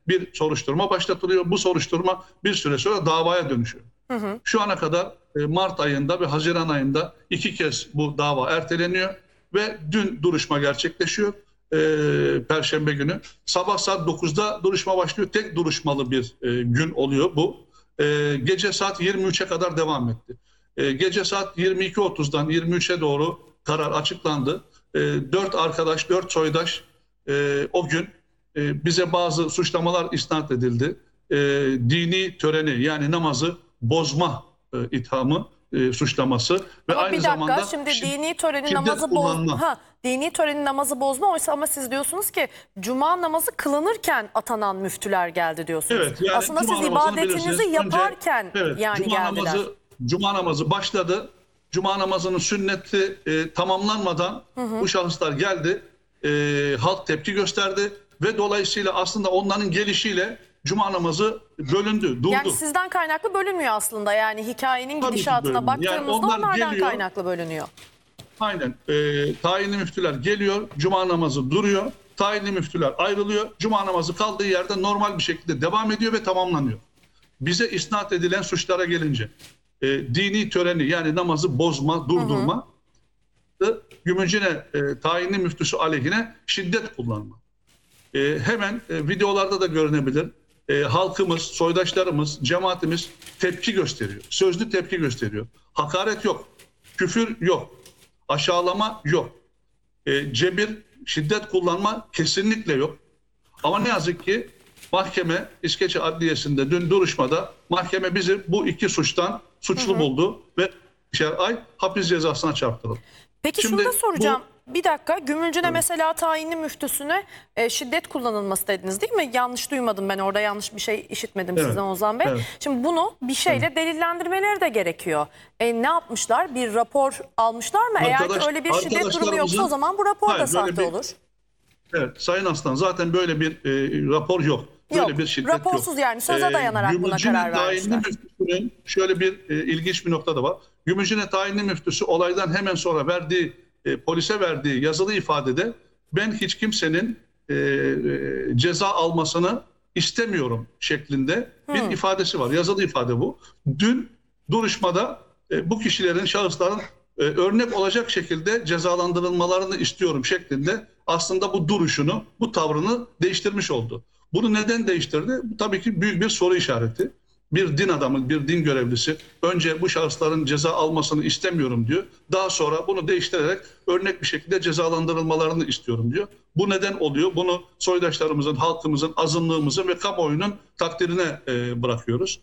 bir soruşturma başlatılıyor. Bu soruşturma bir süre sonra davaya dönüşüyor. Şu ana kadar Mart ayında ve Haziran ayında 2 kez bu dava erteleniyor ve dün duruşma gerçekleşiyor. Perşembe günü. Sabah saat 9'da duruşma başlıyor. Tek duruşmalı bir gün oluyor bu. Gece saat 23'e kadar devam etti. Gece saat 22.30'dan 23'e doğru karar açıklandı. 4 arkadaş, 4 soydaş o gün bize bazı suçlamalar isnat edildi. Dini töreni yani namazı bozma ithamı, suçlaması ve Ama aynı bir dakika, zamanda şimdi dini töreni şiddet namazı kullanma. dini töreni namazı bozma oysa ama siz diyorsunuz ki cuma namazı kılınırken atanan müftüler geldi diyorsunuz. Evet, yani aslında cuma siz namazını ibadetinizi bilirsiniz. yaparken Evet, yani geldiler. Cuma namazı başladı. Cuma namazının sünneti tamamlanmadan bu şahıslar geldi. Halk tepki gösterdi ve dolayısıyla aslında onların gelişiyle cuma namazı bölündü, durdu. Yani sizden kaynaklı bölünmüyor aslında. Yani hikayenin Tabii ki gidişatına bölündü. Yani baktığımızda onlar onlardan geliyor. kaynaklı bölünüyor. Aynen. Tayinli müftüler geliyor, cuma namazı duruyor. Tayinli müftüler ayrılıyor. Cuma namazı kaldığı yerde normal bir şekilde devam ediyor ve tamamlanıyor. Bize isnat edilen suçlara gelince dini töreni yani namazı bozma, durdurma, Gümülcine tayinli müftüsü aleyhine şiddet kullanma. Hemen videolarda da görünebilir. Halkımız, soydaşlarımız, cemaatimiz tepki gösteriyor. Sözlü tepki gösteriyor. Hakaret yok, küfür yok, aşağılama yok. Cebir, şiddet kullanma kesinlikle yok. Ama ne yazık ki mahkeme İskeçe Adliyesi'nde dün duruşmada mahkeme bizi bu iki suçtan suçlu buldu ve 2'şer ay hapis cezasına çarptırıldı. Peki Şimdi şunu da soracağım. Bir dakika, Gümülcine mesela tayinli müftüsüne şiddet kullanılması dediniz değil mi? Yanlış duymadım, ben orada yanlış bir şey işitmedim sizden Ozan Bey. Evet. Şimdi bunu bir şeyle delillendirmeleri de gerekiyor. Ne yapmışlar? Bir rapor almışlar mı? Eğer ki öyle bir şiddet durumu yoksa o zaman bu rapor da sahte olur. Evet Sayın Aslan, zaten böyle bir rapor yok. Böyle bir şiddet raporsuz yok. yani söze dayanarak buna karar vermişler. Müftüsünün şöyle bir ilginç bir nokta da var. Gümülcine tayinli müftüsü olaydan hemen sonra polise verdiği yazılı ifadede ben hiç kimsenin ceza almasını istemiyorum şeklinde bir ifadesi var. Yazılı ifade bu. Dün duruşmada bu kişilerin, şahısların örnek olacak şekilde cezalandırılmalarını istiyorum şeklinde aslında bu duruşunu, bu tavrını değiştirmiş oldu. Bunu neden değiştirdi? Bu tabii ki büyük bir soru işareti. Bir din adamı, bir din görevlisi önce bu şahısların ceza almasını istemiyorum diyor. Daha sonra bunu değiştirerek örnek bir şekilde cezalandırılmalarını istiyorum diyor. Bu neden oluyor? Bunu soydaşlarımızın, halkımızın, azınlığımızın ve kamuoyunun takdirine bırakıyoruz.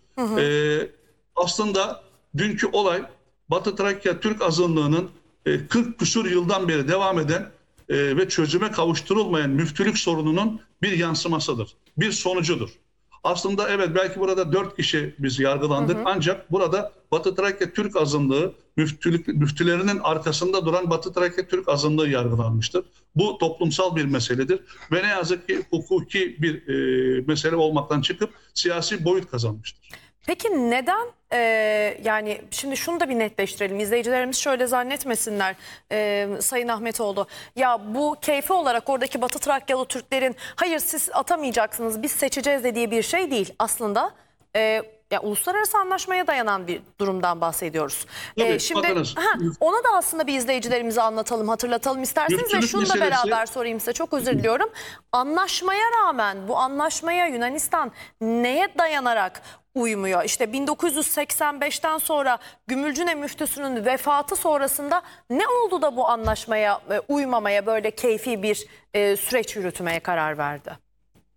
Aslında dünkü olay Batı Trakya Türk azınlığının 40 küsur yıldan beri devam eden ve çözüme kavuşturulmayan müftülük sorununun bir yansımasıdır, bir sonucudur. Aslında evet belki burada 4 kişi biz yargılandık ancak burada Batı Trakya Türk azınlığı müftülerinin arkasında duran Batı Trakya Türk azınlığı yargılanmıştır. Bu toplumsal bir meseledir ve ne yazık ki hukuki bir mesele olmaktan çıkıp siyasi boyut kazanmıştır. Peki neden yani şimdi şunu da bir netleştirelim. İzleyicilerimiz şöyle zannetmesinler Sayın Ahmetoğlu. Ya bu keyfi olarak oradaki Batı Trakyalı Türklerin hayır siz atamayacaksınız biz seçeceğiz dediği bir şey değil. Aslında ya uluslararası anlaşmaya dayanan bir durumdan bahsediyoruz. Tabii, Şimdi ona da aslında bir izleyicilerimize anlatalım, hatırlatalım isterseniz ve şunu da beraber sorayım size. Çok özür diliyorum. Anlaşmaya rağmen bu anlaşmaya Yunanistan neye dayanarak uymuyor? İşte 1985'ten sonra Gümülcine müftüsünün vefatı sonrasında ne oldu da bu anlaşmaya uymamaya, böyle keyfi bir süreç yürütmeye karar verdi?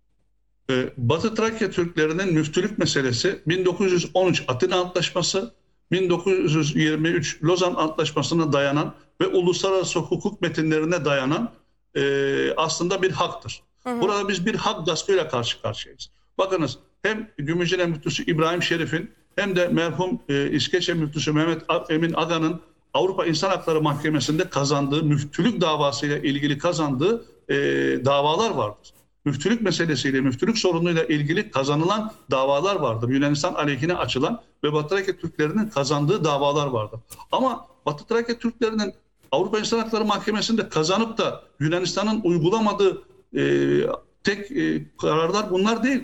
Batı Trakya Türklerinin müftülük meselesi 1913 Atina Antlaşması, 1923 Lozan Antlaşması'na dayanan ve uluslararası hukuk metinlerine dayanan aslında bir haktır. Burada biz bir hak gaspıyla karşı karşıyayız. Bakınız hem Gümülcine müftüsü İbrahim Şerif'in hem de merhum İskeçe müftüsü Mehmet Emin Aga'nın Avrupa İnsan Hakları Mahkemesi'nde kazandığı müftülük davasıyla ilgili kazandığı davalar vardır. Müftülük meselesiyle, müftülük sorunuyla ilgili kazanılan davalar vardır. Yunanistan aleyhine açılan ve Batı Trakya Türklerinin kazandığı davalar vardır. Ama Batı Trakya Türklerinin Avrupa İnsan Hakları Mahkemesi'nde kazanıp da Yunanistan'ın uygulamadığı tek kararlar bunlar değil.